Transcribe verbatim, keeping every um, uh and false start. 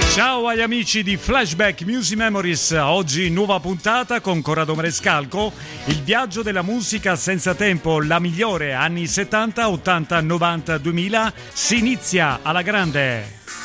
Ciao agli amici di Flashback Music Memories, oggi nuova puntata con Corrado Marescalco, il viaggio della musica senza tempo, la migliore, anni settanta, ottanta, novanta, duemila, si inizia alla grande.